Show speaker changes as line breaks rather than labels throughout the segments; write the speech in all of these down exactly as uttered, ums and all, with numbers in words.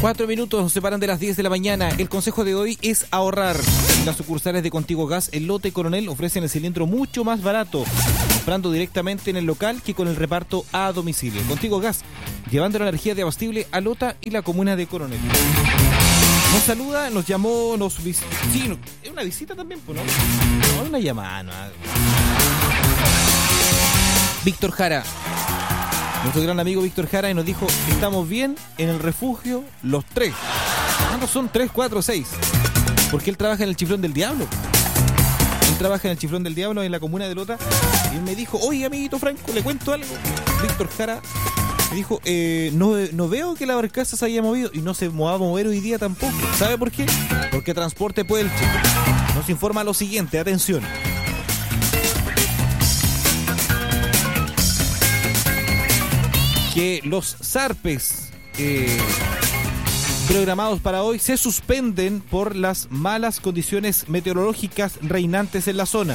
Cuatro minutos nos separan de las diez de la mañana. El consejo de hoy es ahorrar. Las sucursales de Contigo Gas, el lote Coronel, ofrecen el cilindro mucho más barato, comprando directamente en el local que con el reparto a domicilio. Contigo Gas, llevando la energía de abastible a Lota y la comuna de Coronel. Nos saluda, nos llamó, nos visitó. Sí, no, es una visita también, ¿no? No, una llamada. No. Víctor Jara. Nuestro gran amigo Víctor Jara, y nos dijo: estamos bien en el refugio los tres. Ah, no, son tres, cuatro, seis. Porque él trabaja en el Chiflón del Diablo. Él trabaja en el Chiflón del Diablo en la comuna de Lota. Y él me dijo: oye, amiguito Franco, le cuento algo. Víctor Jara me dijo: eh, no, no veo que la barcaza se haya movido. Y no se va a mover hoy día tampoco. ¿Sabe por qué? Porque Transporte Puelche nos informa lo siguiente, atención. Que los zarpes eh, programados para hoy se suspenden por las malas condiciones meteorológicas reinantes en la zona.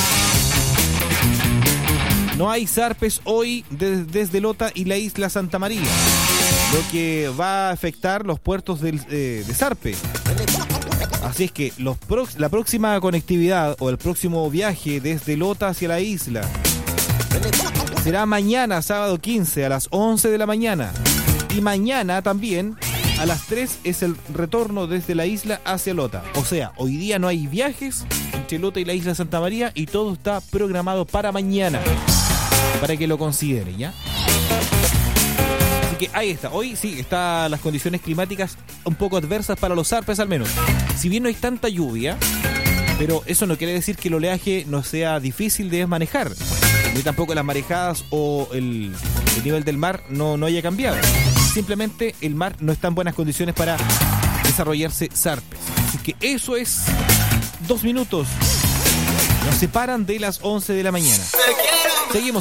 No hay zarpes hoy de, desde Lota y la isla Santa María, lo que va a afectar los puertos del, eh, de zarpe. Así es que los pro, la próxima conectividad o el próximo viaje desde Lota hacia la isla será mañana, sábado quince, a las once de la mañana. Y mañana también, a las tres, es el retorno desde la isla hacia Lota. O sea, hoy día no hay viajes entre Lota y la isla Santa María y todo está programado para mañana. Para que lo considere, ¿ya? Así que ahí está. Hoy sí, están las condiciones climáticas un poco adversas para los zarpes al menos. Si bien no hay tanta lluvia, pero eso no quiere decir que el oleaje no sea difícil de manejar. Ni tampoco las marejadas o el, el nivel del mar no, no haya cambiado. Simplemente el mar no está en buenas condiciones para desarrollarse zarpes. Así que eso es dos minutos. Nos separan de las once de la mañana. Seguimos.